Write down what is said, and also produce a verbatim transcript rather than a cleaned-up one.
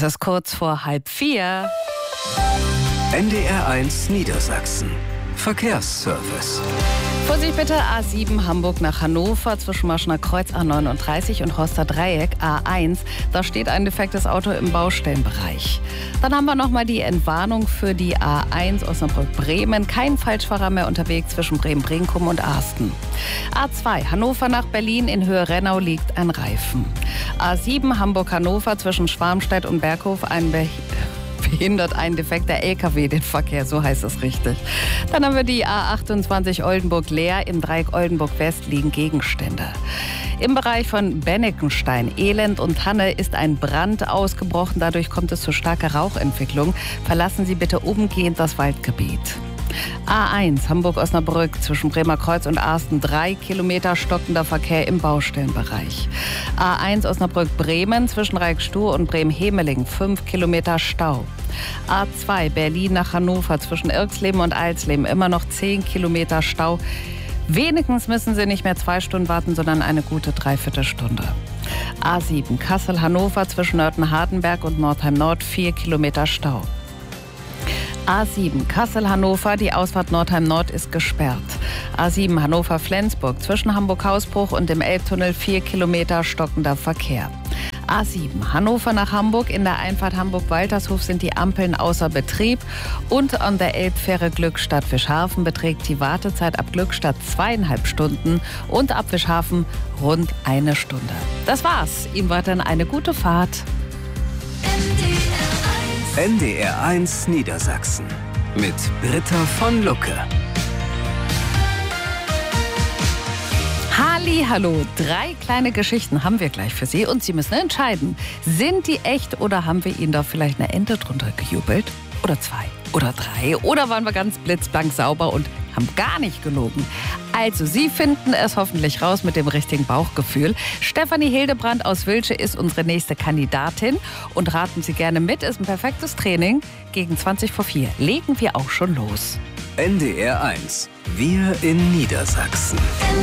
Es ist kurz vor halb vier. N D R eins Niedersachsen. Verkehrsservice. Vorsicht bitte, A sieben Hamburg nach Hannover zwischen Maschner Kreuz A neununddreißig und Horster Dreieck A eins. Da steht ein defektes Auto im Baustellenbereich. Dann haben wir nochmal die Entwarnung für die A eins Osnabrück-Bremen. Kein Falschfahrer mehr unterwegs zwischen Bremen-Brinkum und Arsten. A zwei Hannover nach Berlin in Höhe Rennau liegt ein Reifen. A sieben Hamburg-Hannover zwischen Schwarmstedt und Berghof ein Be behindert ein defekter L K W den Verkehr, so heißt es richtig. Dann haben wir die A achtundzwanzig Oldenburg-Leer. Im Dreieck Oldenburg-West liegen Gegenstände. Im Bereich von Benneckenstein, Elend und Hanne ist ein Brand ausgebrochen. Dadurch kommt es zu starker Rauchentwicklung. Verlassen Sie bitte umgehend das Waldgebiet. A eins Hamburg-Osnabrück zwischen Bremer Kreuz und Arsten drei Kilometer stockender Verkehr im Baustellenbereich. A eins Osnabrück-Bremen zwischen Reikstuhr und Bremen-Hemeling fünf Kilometer Stau. A zwei Berlin nach Hannover zwischen Irksleben und Alsleben immer noch zehn Kilometer Stau. Wenigstens müssen Sie nicht mehr zwei Stunden warten, sondern eine gute Dreiviertelstunde. A sieben Kassel-Hannover zwischen Nörten-Hardenberg und Nordheim-Nord vier Kilometer Stau. A sieben Kassel-Hannover, die Ausfahrt Nordheim-Nord ist gesperrt. A sieben Hannover-Flensburg zwischen Hamburg-Hausbruch und dem Elbtunnel vier Kilometer stockender Verkehr. A sieben Hannover nach Hamburg, in der Einfahrt Hamburg-Waltershof sind die Ampeln außer Betrieb und an der Elbfähre Glückstadt-Fischhafen beträgt die Wartezeit ab Glückstadt zweieinhalb Stunden und ab Fischhafen rund eine Stunde. Das war's. Ihnen weiterhin eine gute Fahrt. N D R eins Niedersachsen mit Britta von Lucke. Hallihallo, drei kleine Geschichten haben wir gleich für Sie und Sie müssen entscheiden, sind die echt oder haben wir Ihnen da vielleicht eine Ente drunter gejubelt? Oder zwei oder drei oder waren wir ganz blitzblank sauber und haben gar nicht gelogen? Also, Sie finden es hoffentlich raus mit dem richtigen Bauchgefühl. Stefanie Hildebrand aus Wilsche ist unsere nächste Kandidatin und raten Sie gerne mit, ist ein perfektes Training. Gegen zwanzig vor vier legen wir auch schon los. N D R eins. Wir in Niedersachsen.